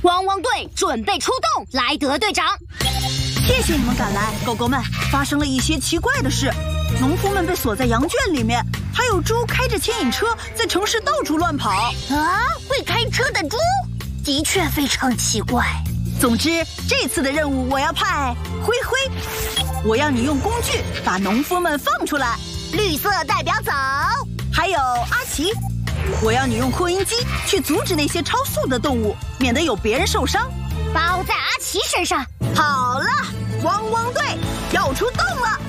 汪汪队准备出动，莱德队长。 谢谢你们赶来，狗狗们。发生了一些奇怪的事，农夫们被锁在羊圈里面，还有猪开着牵引车在城市到处乱跑。 啊，会开车的猪，的确非常奇怪。 总之，这次的任务我要派灰灰，我要你用工具把农夫们放出来。 绿色代表走。 还有阿奇，我要你用扩音机去阻止那些超速的动物，免得有别人受伤。 包在阿奇身上。 好了，汪汪队要出动了。